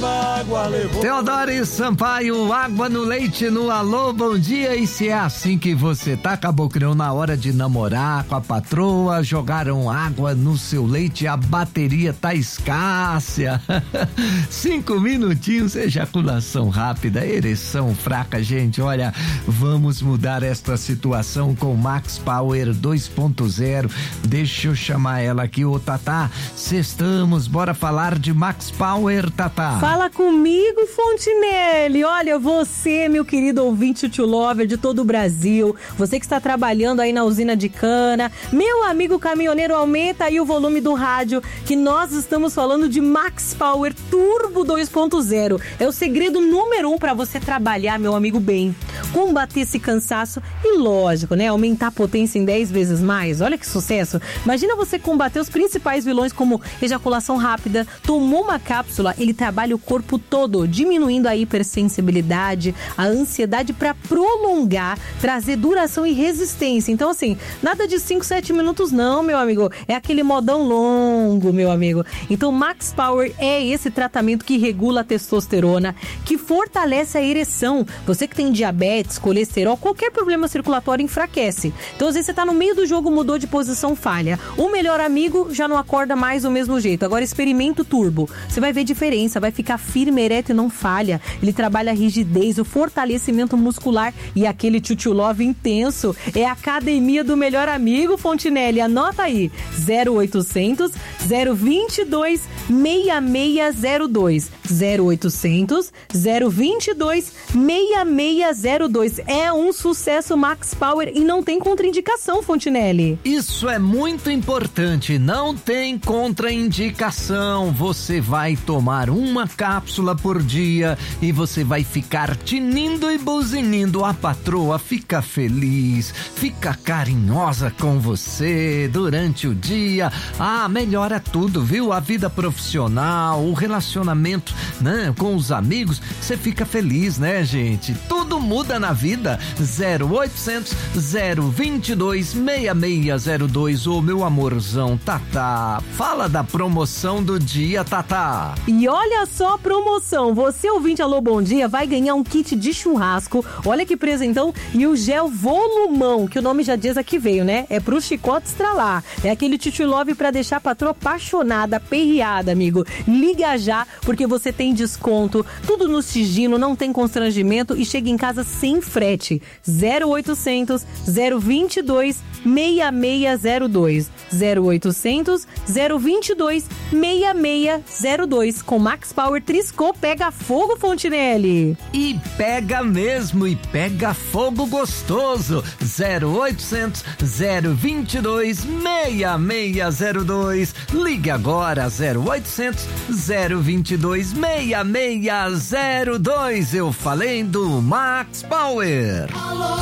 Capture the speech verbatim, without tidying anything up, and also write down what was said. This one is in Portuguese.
na água levou. Teodoro Sampaio, água no leite no alô, bom dia. E se é assim que você tá, caboclão, na hora de namorar com a patroa, jogaram água no seu leite, a bateria tá escassa. Cinco minutinhos, ejaculação rápida, ereção fraca, gente. Olha, vamos mudar esta situação com Max Power dois ponto zero. Deixa eu chamar ela aqui, ô Tatá. Sextamos, bora falar de Max Power, Tatá. Fala comigo, Fontinelli. Olha, você, meu querido ouvinte to lover de todo o Brasil, você que está trabalhando aí na usina de cana, meu amigo caminhoneiro, aumenta aí o volume do rádio, que nós estamos falando de Max Power Turbo dois ponto zero. É o segredo número um para você trabalhar, meu amigo, bem. Combater esse cansaço e, lógico, né, aumentar a potência em dez vezes mais. Olha que sucesso. Imagina você combater os principais vilões como ejaculação rápida. Tomou uma cápsula, ele trabalha o corpo todo, diminuindo a hipersensibilidade, a ansiedade para prolongar, trazer duração e resistência. Então, assim, nada de cinco, sete minutos não, meu amigo. É aquele modão longo, meu amigo. Então, Max Power é esse tratamento que regula a testosterona, que fortalece a ereção. Você que tem diabetes, colesterol, qualquer problema circulatório enfraquece. Então, às vezes, você tá no meio do jogo, mudou de posição, falha. O melhor amigo já não acorda mais do mesmo jeito. Agora, experimenta o Turbo. Você vai ver diferença, vai ficar firme, ereto e não falha. Ele trabalha a rigidez, o fortalecimento muscular e aquele tchutchu love intenso. É a academia do melhor amigo, Fontinelli. Anota aí, zero oitocentos, zero vinte e dois, seis seis zero dois. zero oitocentos, zero vinte e dois, seis seis zero dois. É um sucesso Max Power e não tem contraindicação, Fontinelli. Isso é muito importante, não tem contraindicação. Você vai tomar uma cápsula por dia e você vai ficar tinindo e buzinindo. A patroa fica feliz, fica carinhosa com você durante o dia. Ah, melhora tudo, viu? A vida profissional, o relacionamento, né, com os amigos, você fica feliz, né, gente? Tudo muda na vida. Zero oitocentos, zero vinte e dois, seis seis zero dois. Ô, meu amorzão, Tatá, fala da promoção do dia, Tatá. E olha só a promoção, você ouvinte Alô Bom Dia vai ganhar um kit de churrasco, olha que presentão, e o gel volumão, que o nome já diz aqui veio, né? É pro chicote estralar, é aquele tchutchu love pra deixar a patroa apaixonada, aperreada, amigo. Liga já, porque você tem desconto, tudo no sigilo, não tem constrangimento e chega em casa sem frete. Zero oitocentos, zero vinte e dois, seis seis zero dois. Zero oitocentos, zero vinte e dois, seis seis zero dois. Com Max Power Triscô, pega fogo, Fontinelli. E pega mesmo, e pega fogo gostoso. Zero oitocentos, zero vinte e dois, seis seis zero dois. Ligue agora, zero oitocentos, zero vinte e dois, seis seis zero dois. Eu falei do Max Power. Alô.